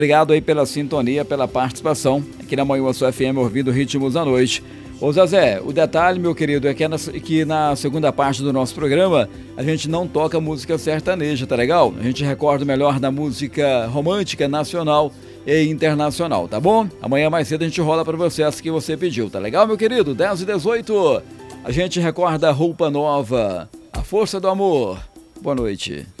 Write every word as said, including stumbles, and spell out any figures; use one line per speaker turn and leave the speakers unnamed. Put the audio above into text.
Obrigado aí pela sintonia, pela participação aqui na Manhã Sul F M, ouvindo Ritmos da Noite. Ô Zezé, o detalhe, meu querido, é que na, que na segunda parte do nosso programa a gente não toca música sertaneja, tá legal? A gente recorda o melhor da música romântica nacional e internacional, tá bom? Amanhã mais cedo a gente rola pra você essa que você pediu, tá legal, meu querido? dez e dezoito, a gente recorda Roupa Nova, A Força do Amor. Boa noite.